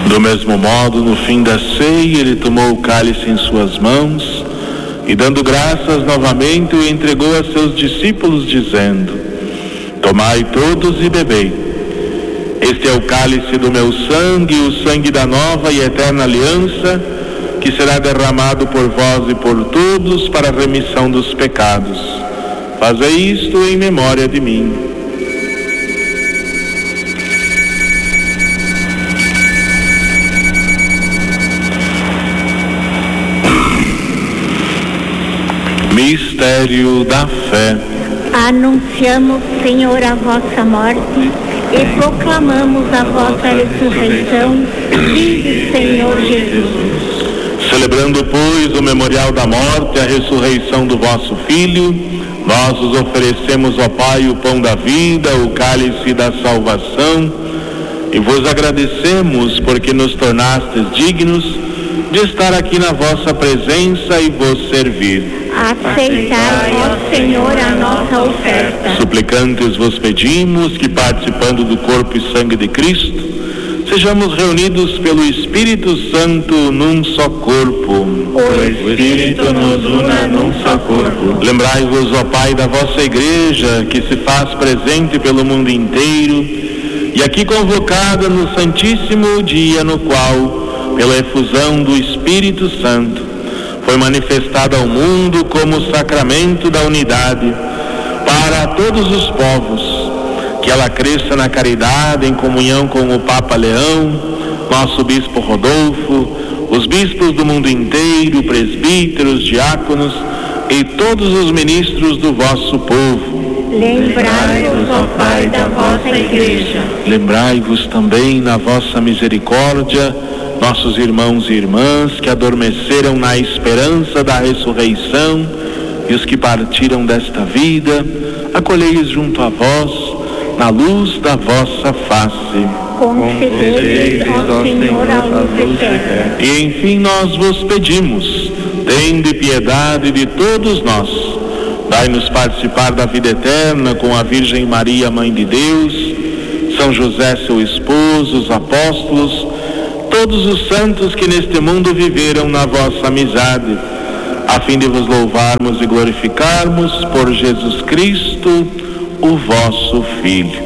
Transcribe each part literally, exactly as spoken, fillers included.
Do mesmo modo, no fim da ceia, ele tomou o cálice em suas mãos e, dando graças novamente, o entregou a seus discípulos, dizendo: tomai todos e bebei. Este é o cálice do meu sangue, o sangue da nova e eterna aliança, que será derramado por vós e por todos para a remissão dos pecados. Fazei isto em memória de mim. Mistério da fé. Anunciamos, Senhor, a vossa morte e proclamamos a vossa ressurreição. Vive, Senhor Jesus. Celebrando, pois, o memorial da morte e a ressurreição do vosso Filho, nós os oferecemos, ó Pai, o pão da vida, o cálice da salvação, e vos agradecemos porque nos tornastes dignos de estar aqui na vossa presença e vos servir. Aceitai, ó Senhor, a nossa oferta. Suplicantes vos pedimos que, participando do corpo e sangue de Cristo, sejamos reunidos pelo Espírito Santo num só corpo. O Espírito nos una num só corpo. Lembrai-vos, ó Pai, da vossa Igreja, que se faz presente pelo mundo inteiro, e aqui convocada no santíssimo dia no qual, pela efusão do Espírito Santo, foi manifestada ao mundo como sacramento da unidade para todos os povos. Que ela cresça na caridade, em comunhão com o Papa Leão, nosso Bispo Rodolfo, os bispos do mundo inteiro, presbíteros, diáconos e todos os ministros do vosso povo. Lembrai-vos, ó Pai, da vossa Igreja. Lembrai-vos também, na vossa misericórdia, nossos irmãos e irmãs que adormeceram na esperança da ressurreição e os que partiram desta vida, acolhei-os junto a vós, na luz da vossa face. Concedei, ó Senhor, a luz eterna. E enfim nós vos pedimos, tende piedade de todos nós, dai-nos participar da vida eterna com a Virgem Maria, Mãe de Deus, São José, seu esposo, os apóstolos, todos os santos que neste mundo viveram na vossa amizade, a fim de vos louvarmos e glorificarmos por Jesus Cristo, o vosso Filho.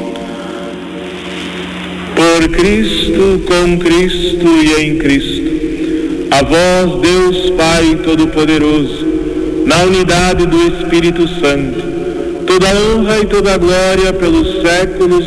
Por Cristo, com Cristo e em Cristo, a vós, Deus Pai Todo-Poderoso, na unidade do Espírito Santo, toda honra e toda glória pelos séculos